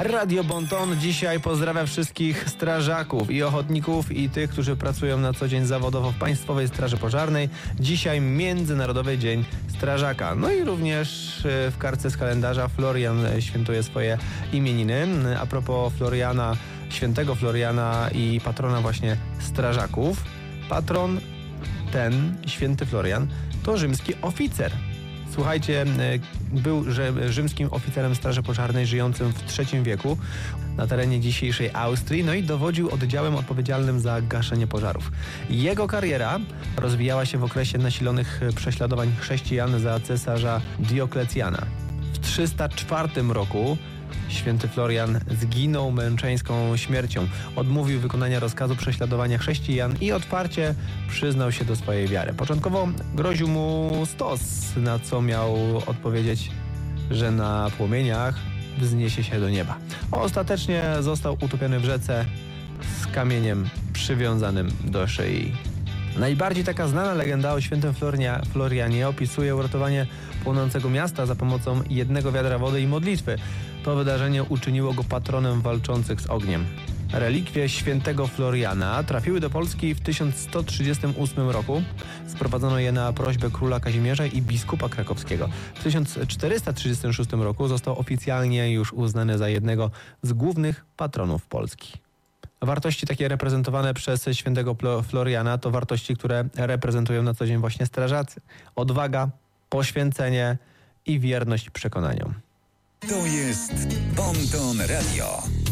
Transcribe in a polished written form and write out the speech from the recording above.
Radio Bonton dzisiaj pozdrawia wszystkich strażaków i ochotników i tych, którzy pracują na co dzień zawodowo w Państwowej Straży Pożarnej. Dzisiaj Międzynarodowy Dzień Strażaka. No i również w kartce z kalendarza Florian świętuje swoje imieniny. A propos Floriana, świętego Floriana i patrona właśnie strażaków. Patron ten, święty Florian, to rzymski oficer. Słuchajcie, był rzymskim oficerem Straży Pożarnej żyjącym w III wieku na terenie dzisiejszej Austrii, no i dowodził oddziałem odpowiedzialnym za gaszenie pożarów. Jego kariera rozwijała się w okresie nasilonych prześladowań chrześcijan za cesarza Dioklecjana. W 304 roku święty Florian zginął męczeńską śmiercią. Odmówił wykonania rozkazu prześladowania chrześcijan i otwarcie przyznał się do swojej wiary. Początkowo groził mu stos, na co miał odpowiedzieć, że na płomieniach wzniesie się do nieba. Ostatecznie został utopiony w rzece z kamieniem przywiązanym do szyi. Najbardziej taka znana legenda o świętym Florianie opisuje uratowanie płonącego miasta za pomocą jednego wiadra wody i modlitwy. To wydarzenie uczyniło go patronem walczących z ogniem. Relikwie świętego Floriana trafiły do Polski w 1138 roku. Sprowadzono je na prośbę króla Kazimierza i biskupa krakowskiego. W 1436 roku został oficjalnie już uznany za jednego z głównych patronów Polski. Wartości takie reprezentowane przez świętego Floriana to wartości, które reprezentują na co dzień właśnie strażacy. Odwaga, poświęcenie i wierność przekonaniom. To jest Bonton Radio.